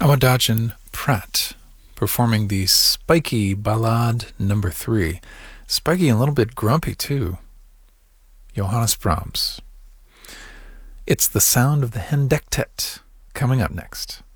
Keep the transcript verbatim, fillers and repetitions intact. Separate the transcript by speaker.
Speaker 1: Awadagin Pratt performing the spiky ballade number three. Spiky and a little bit grumpy too. Johannes Brahms. It's the sound of the Hendektet coming up next.